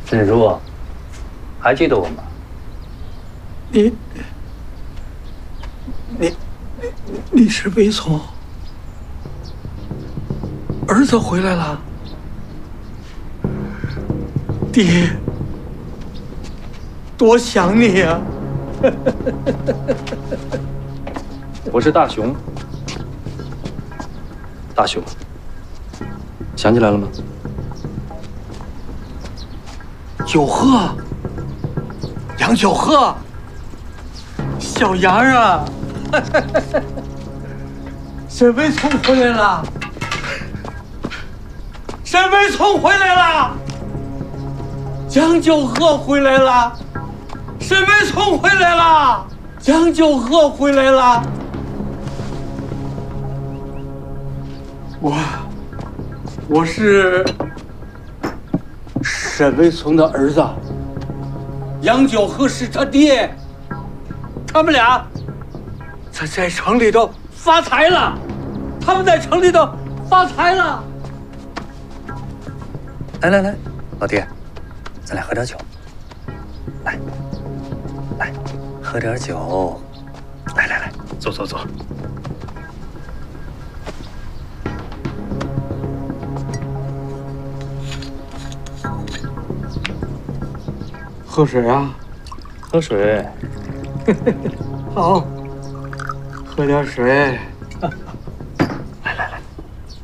珍珠，还记得我吗？ 你是魏聪，儿子回来了，爹，多想你呀！ 我是大雄，大雄，想起来了吗？ 九鹤，杨九鹤，小杨啊！沈魏聪回来了，沈魏聪回来了，杨九鹤回来了，沈魏聪回来了，杨九鹤回来了。我是沈魏聪的儿子，杨九鹤是他爹，他们俩在城里头发财了，他们在城里头发财了。 来，老爹，咱俩喝点酒。来，喝点酒。来，坐。 喝水啊？ 喝水。 好，喝点水。